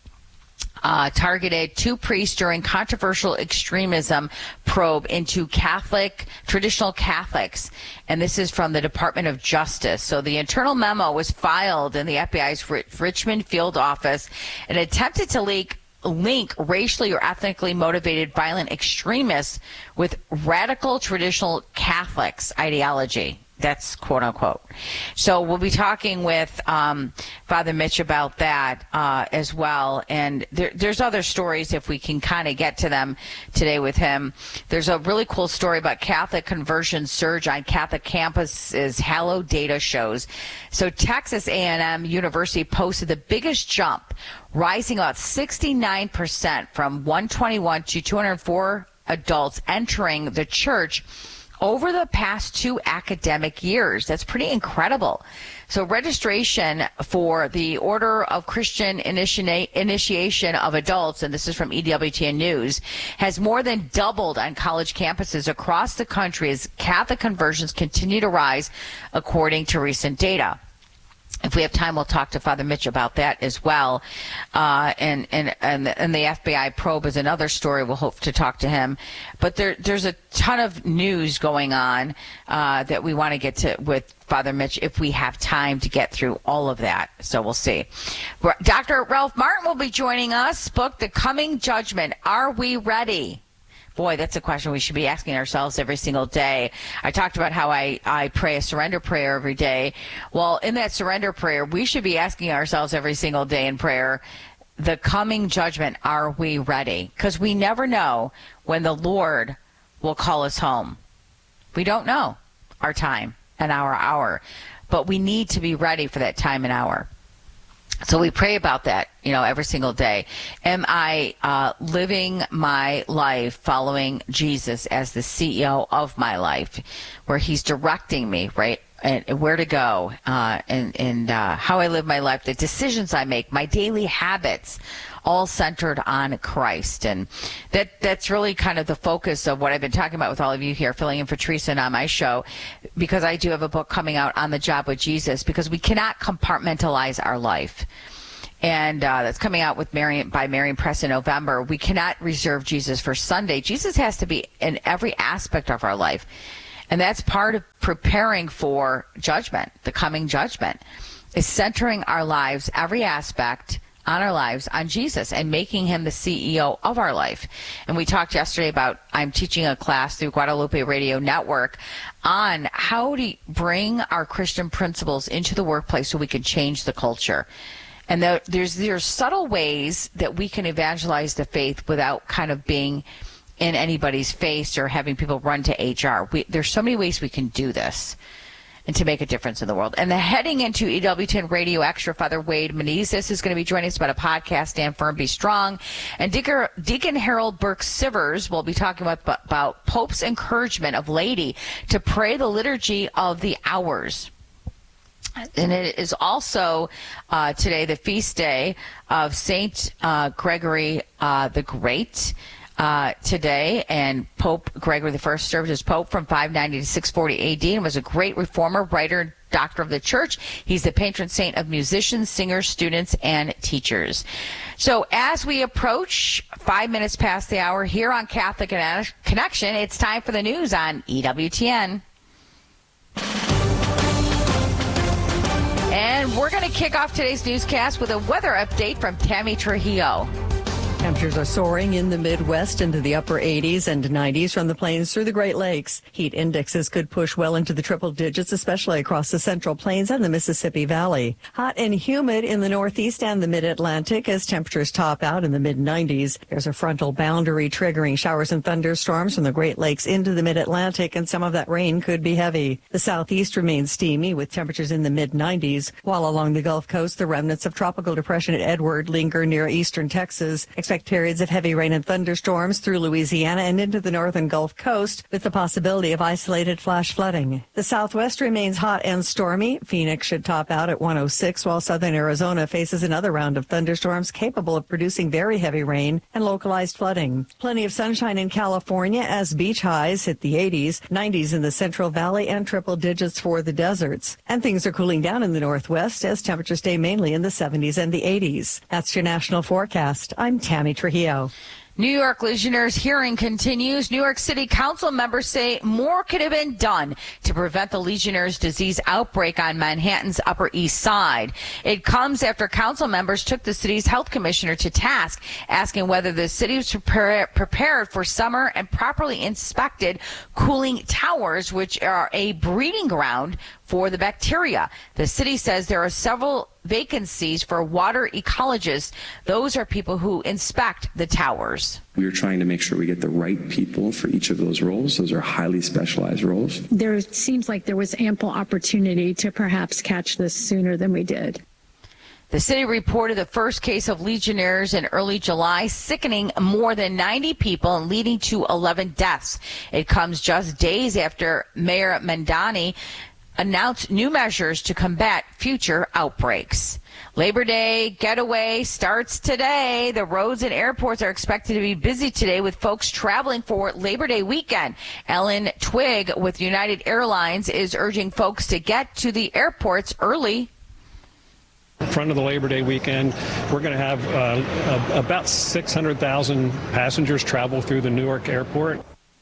Uh, targeted two priests during controversial extremism probe into Catholic, traditional Catholics. And this is from the Department of Justice. So the internal memo was filed in the F B I's Richmond field office and attempted to leak link racially or ethnically motivated violent extremists with radical traditional Catholics ideology. That's quote unquote. So we'll be talking with um, Father Mitch about that uh, as well. And there, there's other stories if we can kind of get to them today with him. There's a really cool story about Catholic conversion surge on Catholic campuses, hallowed data shows. So Texas A and M University posted the biggest jump, rising about sixty-nine percent from one twenty-one to two hundred four adults entering the church over the past two academic years. That's pretty incredible. So registration for the Order of Christian Initi- Initiation of Adults, and this is from E W T N News, has more than doubled on college campuses across the country as Catholic conversions continue to rise, according to recent data. If we have time, we'll talk to Father Mitch about that as well. Uh, and, and, and, the, and the F B I probe is another story. We'll hope to talk to him. But there, there's a ton of news going on uh, that we want to get to with Father Mitch if we have time to get through all of that. So we'll see. Doctor Ralph Martin will be joining us. Book The Coming Judgment. Are we ready? Boy, that's a question we should be asking ourselves every single day. I talked about how I, I pray a surrender prayer every day. Well, in that surrender prayer, we should be asking ourselves every single day in prayer, the coming judgment, are we ready? Because we never know when the Lord will call us home. We don't know our time and our hour, but we need to be ready for that time and hour. So we pray about that, you know, every single day. Am I uh, living my life following Jesus as the C E O of my life, where he's directing me, right? and where to go, uh, and, and uh, how I live my life, the decisions I make, my daily habits, all centered on Christ. And that that's really kind of the focus of what I've been talking about with all of you here, filling in for Teresa and on my show, because I do have a book coming out on the job with Jesus, because we cannot compartmentalize our life. And uh, that's coming out with Marion, by Marion Press in November. We cannot reserve Jesus for Sunday. Jesus has to be in every aspect of our life. And that's part of preparing for judgment, the coming judgment, is centering our lives, every aspect on our lives, on Jesus, and making him the C E O of our life. And we talked yesterday about, I'm teaching a class through Guadalupe Radio Network on how to bring our Christian principles into the workplace so we can change the culture. And the, there's there's subtle ways that we can evangelize the faith without kind of being in anybody's face or having people run to H R. We, there's so many ways we can do this and to make a difference in the world. And the heading into E W T N Radio Extra, Father Wade Menezes is going to be joining us about a podcast, Stand Firm, Be Strong. And Deacon, Deacon Harold Burke-Sivers will be talking about, about Pope's encouragement of laity to pray the Liturgy of the Hours. And it is also uh, today the feast day of Saint uh, Gregory uh, the Great. Uh, today, and Pope Gregory the First served as Pope from five ninety to six forty A D and was a great reformer, writer, doctor of the church. He's the patron saint of musicians, singers, students, and teachers. So as we approach five minutes past the hour here on Catholic Connection, it's time for the news on E W T N. And we're going to kick off today's newscast with a weather update from Tammy Trujillo. Temperatures are soaring in the Midwest into the upper eighties and nineties from the plains through the Great Lakes. Heat indexes could push well into the triple digits, especially across the Central Plains and the Mississippi Valley. Hot and humid in the Northeast and the Mid-Atlantic as temperatures top out in the mid nineties. There's a frontal boundary triggering showers and thunderstorms from the Great Lakes into the Mid-Atlantic, and some of that rain could be heavy. The Southeast remains steamy with temperatures in the mid nineties, while along the Gulf Coast, the remnants of Tropical Depression Edward linger near eastern Texas. Expect periods of heavy rain and thunderstorms through Louisiana and into the northern Gulf Coast, with the possibility of isolated flash flooding. The Southwest remains hot and stormy. Phoenix should top out at one oh six, while southern Arizona faces another round of thunderstorms capable of producing very heavy rain and localized flooding. Plenty of sunshine in California as beach highs hit the eighties, nineties in the Central Valley, and triple digits for the deserts. And things are cooling down in the Northwest as temperatures stay mainly in the seventies and the eighties. That's your national forecast. I'm Tammy Trujillo. New York Legionnaires' hearing continues. New York City Council members say more could have been done to prevent the Legionnaires' disease outbreak on Manhattan's Upper East Side. It comes after council members took the city's health commissioner to task, asking whether the city was prepare, prepared for summer and properly inspected cooling towers, which are a breeding ground for the bacteria. The city says there are several vacancies for water ecologists. Those are people who inspect the towers. We are trying to make sure we get the right people for each of those roles. Those are highly specialized roles. There seems like there was ample opportunity to perhaps catch this sooner than we did. The city reported the first case of Legionnaires in early July, sickening more than ninety people and leading to eleven deaths. It comes just days after Mayor Mandani announced new measures to combat future outbreaks. Labor Day getaway starts today. The roads and airports are expected to be busy today with folks traveling for Labor Day weekend. Ellen Twigg with United Airlines is urging folks to get to the airports early. In front of the Labor Day weekend, we're going to have uh, about six hundred thousand passengers travel through the Newark airport.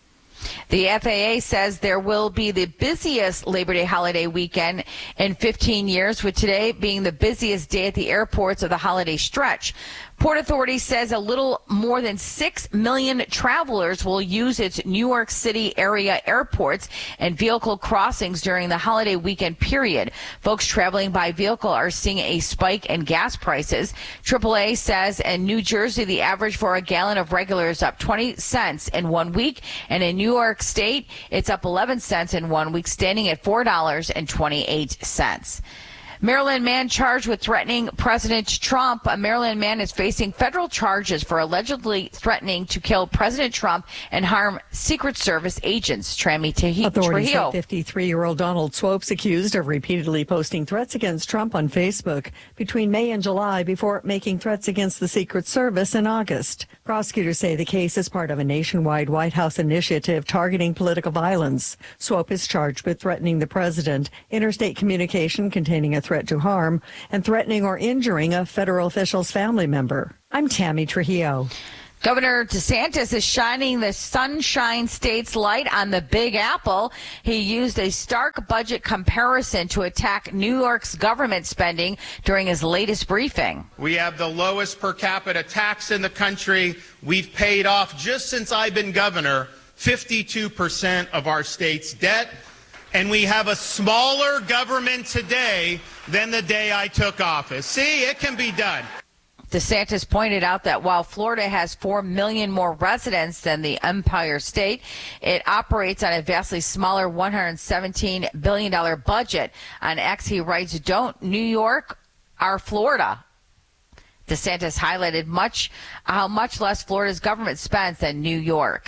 The F A A says there will be the busiest Labor Day holiday weekend in fifteen years, with today being the busiest day at the airports of the holiday stretch. Port Authority says a little more than six million travelers will use its New York City area airports and vehicle crossings during the holiday weekend period. Folks traveling by vehicle are seeing a spike in gas prices. triple A says in New Jersey, the average for a gallon of regular is up twenty cents in one week, and in New York State, it's up eleven cents in one week, standing at four dollars and twenty-eight cents. Maryland man charged with threatening President Trump. A Maryland man is facing federal charges for allegedly threatening to kill President Trump and harm Secret Service agents. Trami Trujillo. Authorities say fifty-three-year-old Donald Swope's accused of repeatedly posting threats against Trump on Facebook between May and July before making threats against the Secret Service in August. Prosecutors say the case is part of a nationwide White House initiative targeting political violence. Swope is charged with threatening the president, interstate communication containing a threat to harm, and threatening or injuring a federal official's family member. I'm Tammy Trujillo. Governor DeSantis is shining the Sunshine State's light on the Big Apple. He used a stark budget comparison to attack New York's government spending during his latest briefing. We have the lowest per capita tax in the country. We've paid off, just since I've been governor, fifty-two percent of our state's debt. And we have a smaller government today than the day I took office. See, it can be done. DeSantis pointed out that while Florida has four million more residents than the Empire State, it operates on a vastly smaller one hundred seventeen billion dollars budget. On X, he writes, "Don't New York or Florida." DeSantis highlighted much how much less Florida's government spends than New York.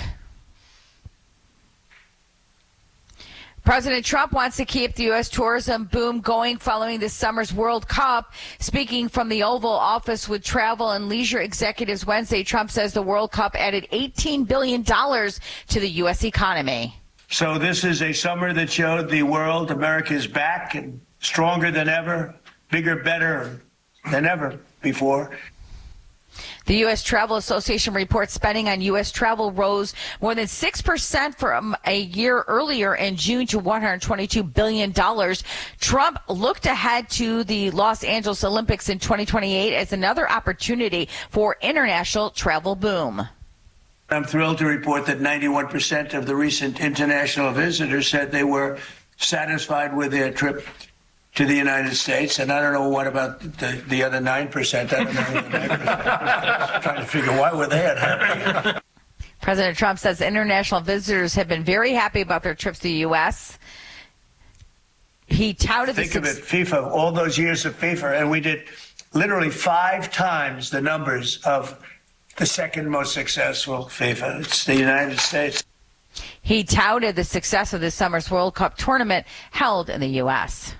President Trump wants to keep the U S tourism boom going following this summer's World Cup. Speaking from the Oval Office with travel and leisure executives Wednesday, Trump says the World Cup added eighteen billion dollars to the U S economy. So this is a summer that showed the world America is back and stronger than ever, bigger, better than ever before. The U S Travel Association reports spending on U S travel rose more than six percent from a year earlier in June to one hundred twenty-two billion dollars. Trump looked ahead to the Los Angeles Olympics in twenty twenty-eight as another opportunity for international travel boom. I'm thrilled to report that ninety-one percent of the recent international visitors said they were satisfied with their trip to the United States, and I don't know what about the, the other nine percent. I don't know the nine percent. Trying to figure why were they unhappy. President Trump says international visitors have been very happy about their trips to the U S. He touted Think the of it, FIFA, all those years of FIFA, and we did literally five times the numbers of the second most successful FIFA. It's the United States. He touted the success of this summer's World Cup tournament held in the U S.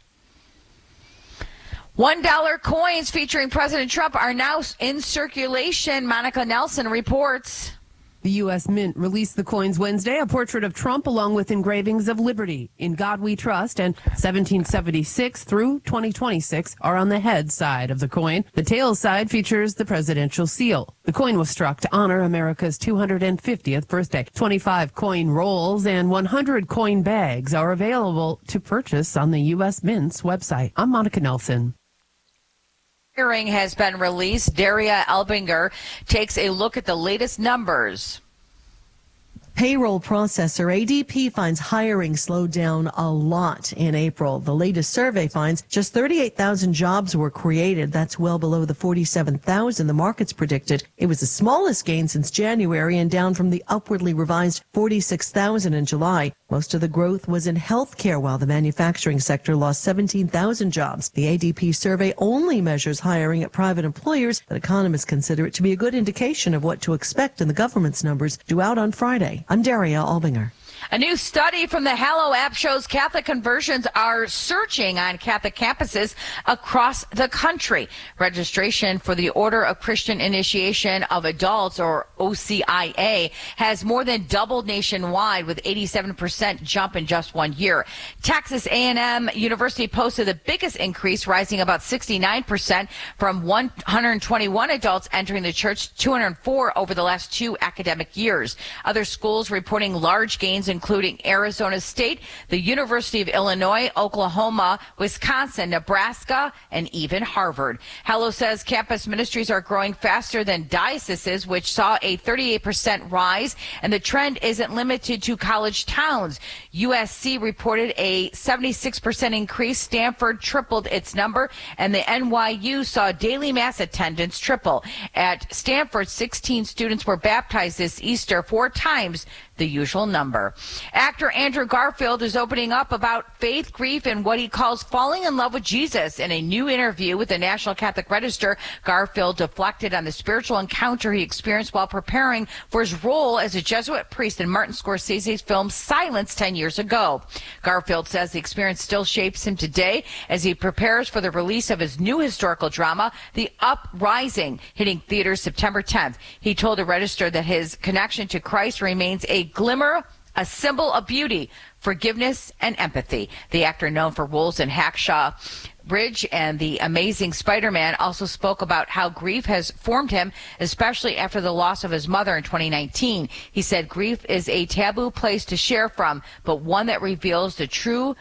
One dollar coins featuring President Trump are now in circulation. Monica Nelson reports. The U S Mint released the coins Wednesday, a portrait of Trump along with engravings of Liberty, In God We Trust, and seventeen seventy-six through twenty twenty-six are on the head side of the coin. The tail side features the presidential seal. The coin was struck to honor America's two hundred fiftieth birthday. twenty-five coin rolls and one hundred coin bags are available to purchase on the U S Mint's website. I'm Monica Nelson. Hearing has been released. Daria Elbinger takes a look at the latest numbers. Payroll processor A D P finds hiring slowed down a lot in April. The latest survey finds just thirty-eight thousand jobs were created. That's well below the forty-seven thousand the markets predicted. It was the smallest gain since January and down from the upwardly revised forty-six thousand in July. Most of the growth was in healthcare, while the manufacturing sector lost seventeen thousand jobs. The A D P survey only measures hiring at private employers, but economists consider it to be a good indication of what to expect in the government's numbers due out on Friday. I'm Daria Albinger. A new study from the Hallow app shows Catholic conversions are surging on Catholic campuses across the country. Registration for the Order of Christian Initiation of Adults, or O C I A, has more than doubled nationwide, with eighty-seven percent jump in just one year. Texas A and M University posted the biggest increase, rising about sixty-nine percent from one hundred twenty-one adults entering the church to two hundred four over the last two academic years. Other schools reporting large gains including Arizona State, the University of Illinois, Oklahoma, Wisconsin, Nebraska, and even Harvard. Hallow says campus ministries are growing faster than dioceses, which saw a thirty-eight percent rise, and the trend isn't limited to college towns. U S C reported a seventy-six percent increase. Stanford tripled its number, and the N Y U saw daily mass attendance triple. At Stanford, sixteen students were baptized this Easter, four times the usual number. Actor Andrew Garfield is opening up about faith, grief, and what he calls falling in love with Jesus. In a new interview with the National Catholic Register, Garfield deflected on the spiritual encounter he experienced while preparing for his role as a Jesuit priest in Martin Scorsese's film Silence ten years ago. Garfield says the experience still shapes him today as he prepares for the release of his new historical drama, The Uprising, hitting theaters September tenth. He told the Register that his connection to Christ remains a glimmer, a symbol of beauty, forgiveness, and empathy. The actor, known for roles in Hacksaw Ridge and The Amazing Spider-Man, also spoke about how grief has formed him, especially after the loss of his mother in twenty nineteen. He said grief is a taboo place to share from, but one that reveals the true